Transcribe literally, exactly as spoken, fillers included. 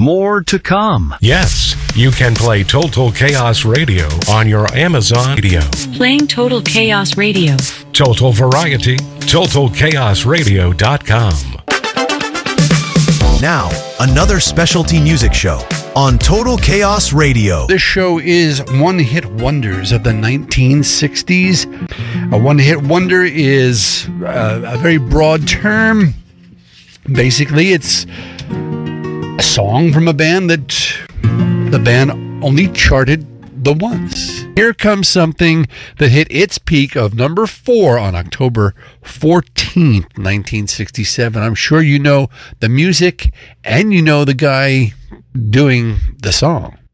more to come. Yes, you can play Total Chaos Radio on your Amazon Radio. Playing Total Chaos Radio. Total Variety, total chaos radio dot com. Now, another specialty music show on Total Chaos Radio. This show is one-hit wonders of the nineteen sixties. A one-hit wonder is uh, a very broad term. Basically, it's a song from a band that the band only charted the once. Here comes something that hit its peak of number four on October fourteenth, nineteen sixty-seven. I'm sure you know the music and you know the guy doing the song.